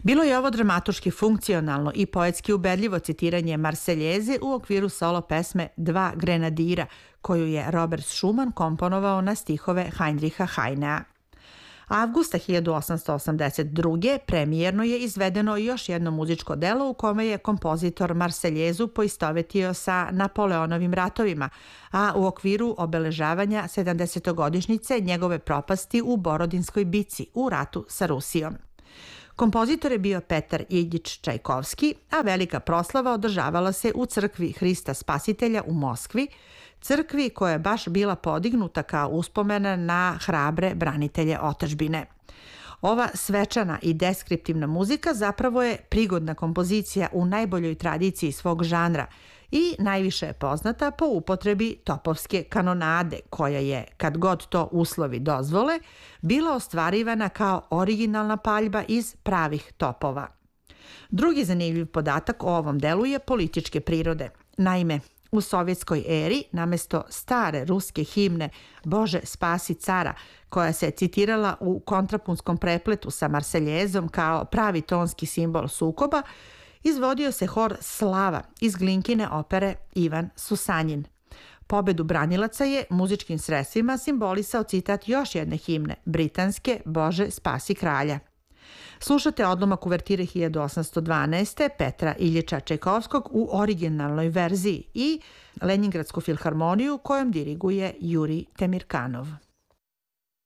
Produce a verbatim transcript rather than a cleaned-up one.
Bilo je ovo dramaturški funkcionalno i poetski ubedljivo citiranje Marseljeze u okviru solo pesme Dva grenadira, koju je Robert Schumann komponovao na stihove Heinricha Heinea. Avgusta hiljadu osamsto osamdeset druge. premijerno je izvedeno još jedno muzičko delo u kome je kompozitor Marseljezu poistovetio sa Napoleonovim ratovima, a u okviru obeležavanja sedamdesetogodišnjice njegove propasti u Borodinskoj bici u ratu sa Rusijom. Kompozitor je bio Petar Iljič Čajkovski, a velika proslava održavala se u crkvi Hrista Spasitelja u Moskvi, crkvi koja je baš bila podignuta kao uspomena na hrabre branitelje otadžbine. Ova svečana i deskriptivna muzika zapravo je prigodna kompozicija u najboljoj tradiciji svog žanra i najviše je poznata po upotrebi topovske kanonade, koja je, kad god to uslovi dozvole, bila ostvarivana kao originalna paljba iz pravih topova. Drugi zanimljiv podatak o ovom delu je političke prirode. Naime, u sovjetskoj eri, namesto stare ruske himne Bože spasi cara, koja se citirala u kontrapunskom prepletu sa Marseljezom kao pravi tonski simbol sukoba, izvodio se hor Slava iz Glinkine opere Ivan Susanjin. Pobedu branilaca je muzičkim sredstvima simbolisao citat još jedne himne, britanske Bože spasi kralja. Slušate odlomak uvertire hiljadu osamsto dvanaeste. Petra Iljiča Čajkovskog u originalnoj verziji i Leningradsku filharmoniju kojom diriguje Jurij Temirkanov.